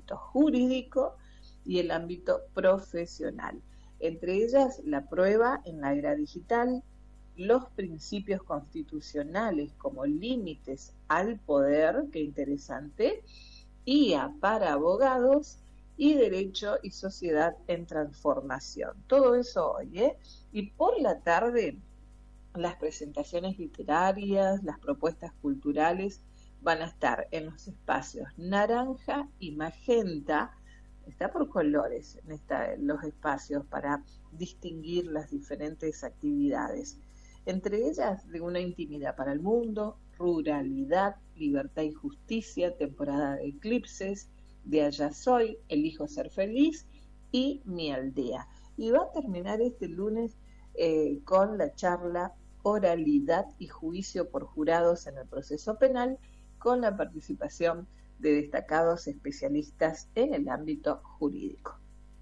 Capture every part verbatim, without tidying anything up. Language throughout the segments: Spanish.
ámbito jurídico y el ámbito profesional. Entre ellas, la prueba en la era digital, los principios constitucionales como límites al poder, qué interesante, I A para abogados y derecho y sociedad en transformación. Todo eso hoy, ¿eh? Y por la tarde, las presentaciones literarias, las propuestas culturales van a estar en los espacios naranja y magenta. Está por colores en, esta, en los espacios para distinguir las diferentes actividades. Entre ellas, de una intimidad para el mundo, ruralidad, libertad y justicia, temporada de eclipses, de Allá Soy, Elijo Ser Feliz y Mi Aldea. Y va a terminar este lunes eh, con la charla Oralidad y Juicio por Jurados en el Proceso Penal, con la participación de destacados especialistas en el ámbito jurídico.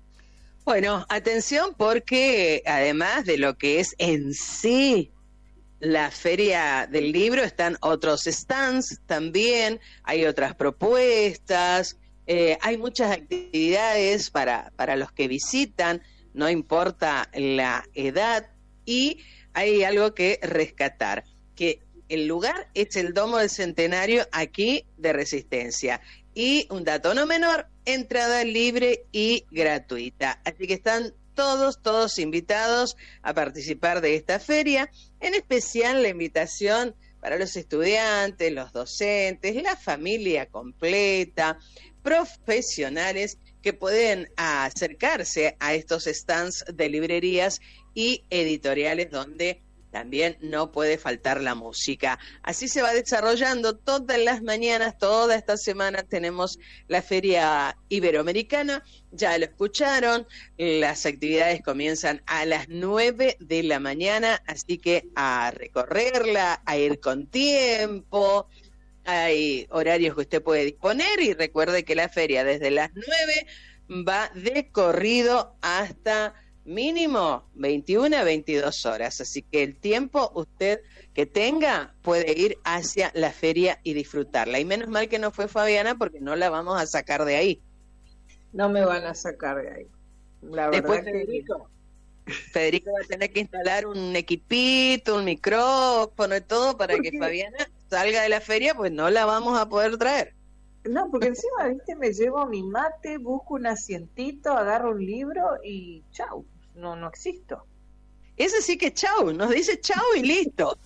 Bueno, atención, porque además de lo que es en sí la Feria del Libro, están otros stands también, hay otras propuestas, eh, hay muchas actividades para, para los que visitan, no importa la edad, y hay algo que rescatar, que el lugar es el Domo del Centenario aquí de Resistencia. Y un dato no menor, entrada libre y gratuita. Así que están todos, todos invitados a participar de esta feria. En especial la invitación para los estudiantes, los docentes, la familia completa, profesionales que pueden acercarse a estos stands de librerías y editoriales donde también no puede faltar la música. Así se va desarrollando todas las mañanas, toda esta semana tenemos la Feria Iberoamericana, ya lo escucharon, las actividades comienzan a las nueve de la mañana, así que a recorrerla, a ir con tiempo, hay horarios que usted puede disponer y recuerde que la feria desde las nueve va de corrido hasta mínimo veintiuna a veintidós horas, así que el tiempo usted que tenga puede ir hacia la feria y disfrutarla. Y menos mal que no fue Fabiana porque no la vamos a sacar de ahí. No me van a sacar de ahí. La Después verdad Federico, que... Federico va a tener que instalar un equipito, un micrófono y todo para que Fabiana salga de la feria, pues no la vamos a poder traer. No, porque encima, viste, me llevo mi mate, busco un asientito, agarro un libro y chau, no, no existo. Ese sí que chau, nos dice chau y listo.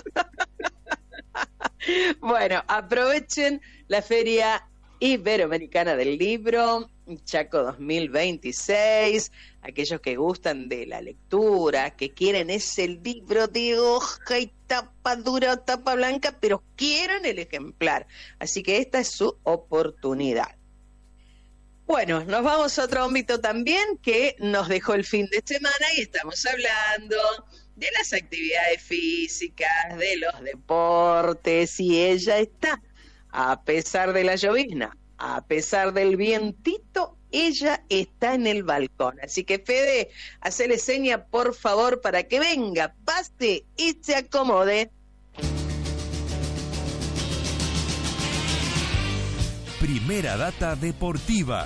Bueno, aprovechen la Feria Iberoamericana del Libro, Chaco dos mil veintiséis, aquellos que gustan de la lectura, que quieren ese libro de hoja y tapa dura o tapa blanca, pero quieren el ejemplar. Así que esta es su oportunidad. Bueno, nos vamos a otro ámbito también que nos dejó el fin de semana y estamos hablando de las actividades físicas, de los deportes, y ella está, a pesar de la llovizna, a pesar del vientito, ella está en el balcón. Así que, Fede, hacele seña, por favor, para que venga, pase y se acomode. Primera data deportiva.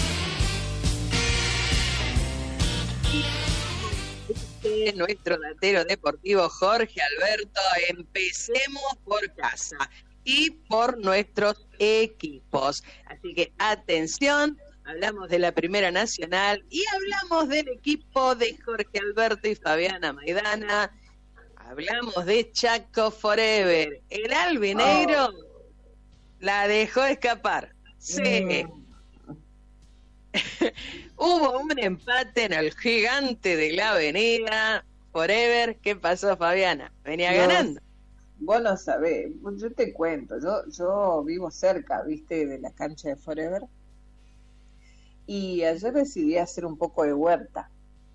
Nuestro datero deportivo Jorge Alberto, empecemos por casa y por nuestros equipos. Así que atención, hablamos de la Primera Nacional y hablamos del equipo de Jorge Alberto y Fabiana Maidana. Hablamos de Chaco Forever. El albinegro oh. la dejó escapar. Sí. Mm. Hubo un empate en el gigante de la avenida Forever. ¿Qué pasó, Fabiana? Venía no, ganando. Vos no sabés, yo te cuento, yo, yo vivo cerca, viste, de la cancha de Forever, y ayer decidí hacer un poco de huerta,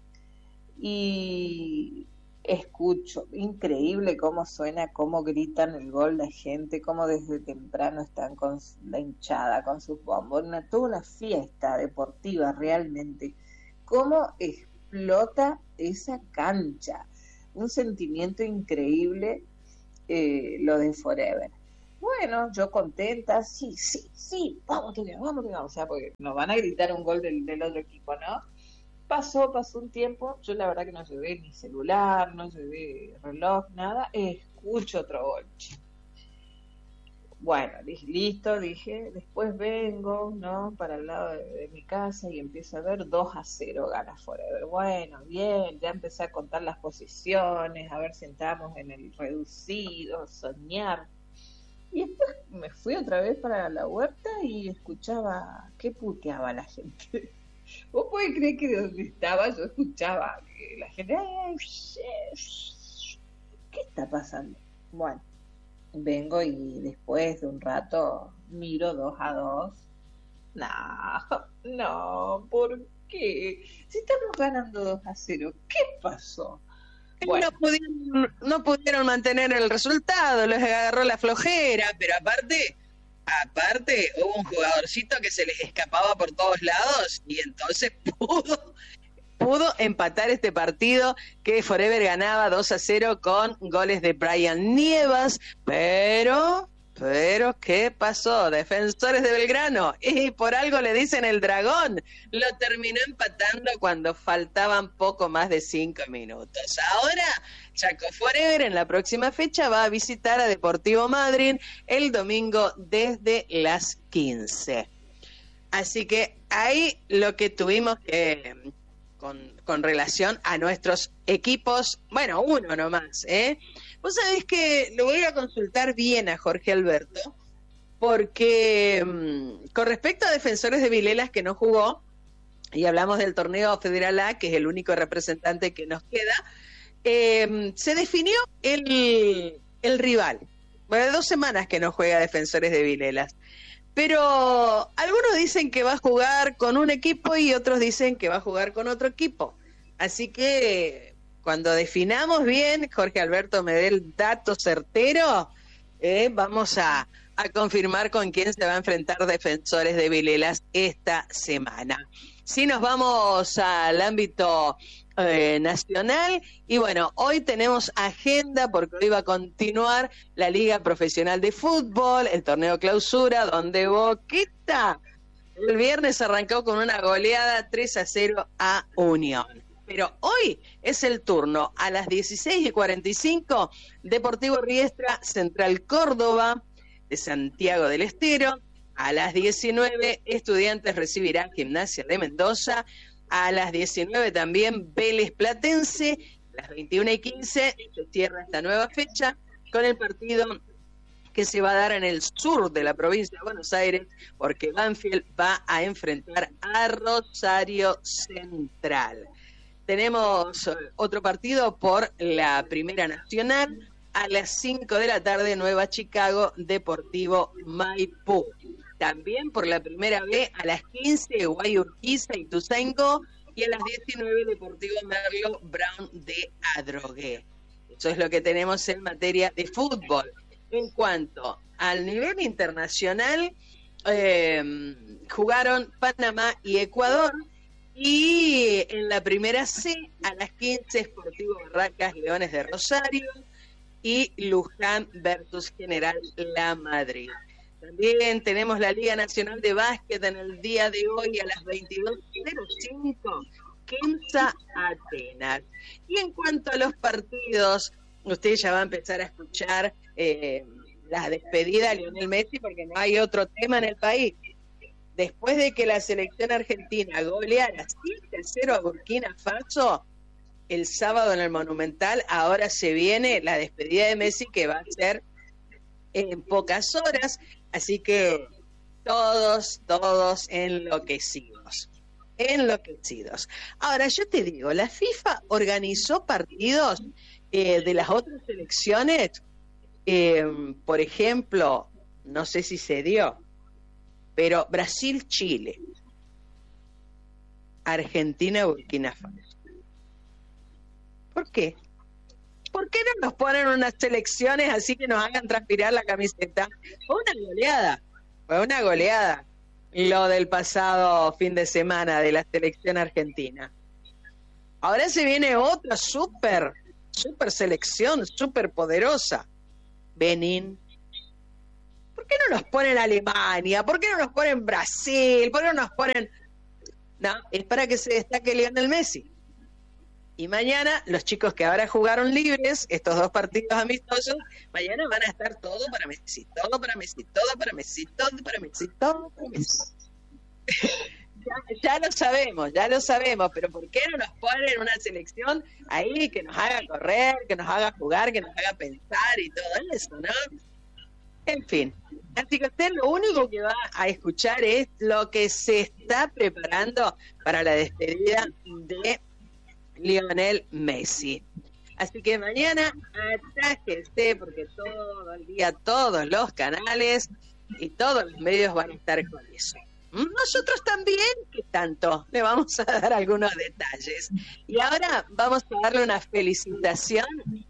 y escucho, increíble cómo suena, cómo gritan el gol la gente, cómo desde temprano están con la hinchada, con sus bombos, una, toda una fiesta deportiva realmente, cómo explota esa cancha, un sentimiento increíble, eh, lo de Forever. Bueno, yo contenta, sí, sí, sí, vamos, Tucumán, vamos, Tucumán. O sea, porque nos van a gritar un gol del, del otro equipo, ¿no? Pasó, pasó un tiempo, yo la verdad que no llevé ni celular, no llevé reloj, nada, escucho otro gol. Bueno, dije, listo, dije, después vengo, ¿no? Para el lado de, de mi casa y empiezo a ver dos a cero gana Forever. Bueno, bien, ya empecé a contar las posiciones, a ver si entramos en el reducido, soñar. Y después me fui otra vez para la huerta y escuchaba qué puteaba la gente. ¿Vos podés creer que de donde estaba yo escuchaba que la gente... "Ay, ¿qué está pasando?" Bueno, vengo y después de un rato miro dos a dos. No, no, ¿por qué? Si estamos ganando dos a cero, ¿qué pasó? Bueno. No pudieron, no pudieron mantener el resultado, les agarró la flojera, pero aparte, aparte hubo un jugadorcito que se les escapaba por todos lados y entonces pudo, pudo empatar este partido que Forever ganaba dos a cero con goles de Brian Nievas, pero... Pero, ¿qué pasó? Defensores de Belgrano, y por algo le dicen el dragón, lo terminó empatando cuando faltaban poco más de cinco minutos. Ahora, Chaco Forever en la próxima fecha va a visitar a Deportivo Madryn el domingo desde las quince. Así que ahí lo que tuvimos que, con, con relación a nuestros equipos, bueno, uno nomás, ¿eh? Vos sabés que lo voy a consultar bien a Jorge Alberto, porque mmm, con respecto a Defensores de Vilelas que no jugó, y hablamos del torneo Federal A, que es el único representante que nos queda, eh, se definió el, el rival. Bueno, dos semanas que no juega Defensores de Vilelas. Pero algunos dicen que va a jugar con un equipo y otros dicen que va a jugar con otro equipo. Así que... cuando definamos bien, Jorge Alberto me dé el dato certero, eh, vamos a, a confirmar con quién se va a enfrentar Defensores de Vilelas esta semana. Si nos vamos al ámbito eh, nacional, y bueno, hoy tenemos agenda porque hoy va a continuar la Liga Profesional de Fútbol, el torneo clausura, donde Boquita el viernes arrancó con una goleada tres a cero a Unión. Pero hoy es el turno, a las dieciséis y cuarenta y cinco, Deportivo Riestra, Central Córdoba, de Santiago del Estero. A las diecinueve, Estudiantes recibirá Gimnasia de Mendoza. A las diecinueve también, Vélez Platense. A las veintiuna y quince, se cierra esta nueva fecha con el partido que se va a dar en el sur de la provincia de Buenos Aires, porque Banfield va a enfrentar a Rosario Central. Tenemos otro partido por la Primera Nacional, a las cinco de la tarde, Nueva Chicago, Deportivo Maipú. También por la Primera B, a las quince, Guayurquiza y Ituzaingó, y a las diecinueve, Deportivo Merlo, Brown de Adrogué. Eso es lo que tenemos en materia de fútbol. En cuanto al nivel internacional, eh, jugaron Panamá y Ecuador. Y en la primera C, a las quince, Sportivo Barracas, Leones de Rosario, y Luján versus General La Madrid. También tenemos la Liga Nacional de Básquet en el día de hoy a las veintidós cero cinco, Kemsa Atenas. Y en cuanto a los partidos, usted ya va a empezar a escuchar eh, la despedida de Lionel Messi, porque no hay otro tema en el país. Después de que la selección argentina goleara siete a cero a Burkina Faso el sábado en el Monumental, ahora se viene la despedida de Messi, que va a ser en pocas horas, así que todos, todos enloquecidos, enloquecidos. Ahora, yo te digo, la FIFA organizó partidos eh, de las otras selecciones, eh, por ejemplo, no sé si se dio, pero Brasil-Chile, Argentina-Burkina Faso. ¿Por qué? ¿Por qué no nos ponen unas selecciones así que nos hagan transpirar la camiseta? Fue una goleada, fue una goleada lo del pasado fin de semana de la selección argentina. Ahora se viene otra súper, súper selección, súper poderosa. Benín, qué no nos ponen Alemania? ¿Por qué no nos ponen Brasil? ¿Por qué no nos ponen...? No, es para que se destaque Lionel Messi. Y mañana, los chicos que ahora jugaron libres, estos dos partidos amistosos, mañana van a estar todo para Messi, todo para Messi, todo para Messi, todo para Messi, todo para Messi. ya, ya lo sabemos, ya lo sabemos, pero ¿por qué no nos ponen una selección ahí que nos haga correr, que nos haga jugar, que nos haga pensar y todo eso, ¿no? En fin, así que usted lo único que va a escuchar es lo que se está preparando para la despedida de Lionel Messi. Así que mañana atáquense, porque todo el día, todos los canales y todos los medios van a estar con eso. Nosotros también, ¿qué tanto? Le vamos a dar algunos detalles. Y ahora vamos a darle una felicitación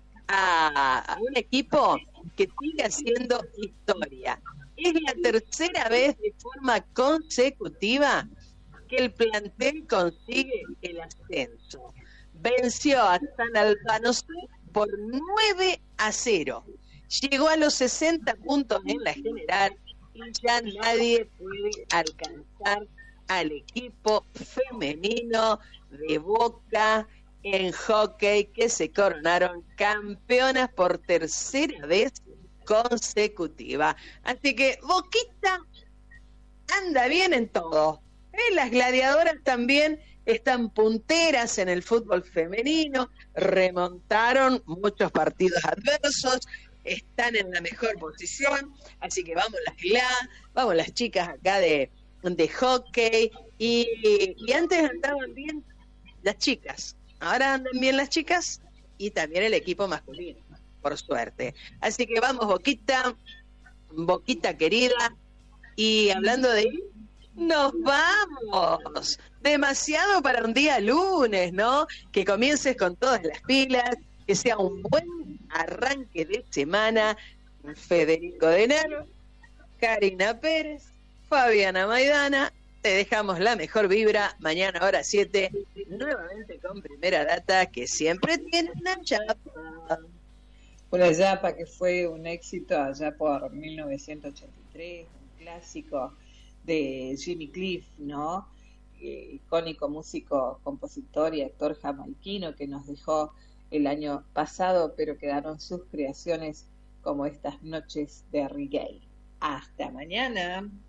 a, a un equipo que sigue haciendo historia. Es la tercera vez de forma consecutiva que el plantel consigue el ascenso. Venció a San Albano por nueve a cero. Llegó a los sesenta puntos en la general y ya nadie puede alcanzar al equipo femenino de Boca en hockey, que se coronaron campeonas por tercera vez consecutiva. Así que Boquita anda bien en todo. ¿Eh? Las gladiadoras también están punteras en el fútbol femenino, remontaron muchos partidos adversos, están en la mejor posición, así que vamos las Gla, vamos las chicas acá de, de hockey, y, y antes andaban bien las chicas, ahora andan bien las chicas y también el equipo masculino, por suerte. Así que vamos, Boquita, Boquita querida, y hablando de... ¡Nos vamos! Demasiado para un día lunes, ¿no? Que comiences con todas las pilas, que sea un buen arranque de semana. Federico Denaro, Karina Pérez, Fabiana Maidana, te dejamos la mejor vibra. Mañana hora siete, nuevamente con Primera Data, que siempre tiene una chapa. Una chapa que fue un éxito allá por mil novecientos ochenta y tres, un clásico de Jimmy Cliff, ¿no? Eh, icónico músico, compositor y actor jamaiquino que nos dejó el año pasado, pero quedaron sus creaciones como estas noches de reggae. Hasta mañana.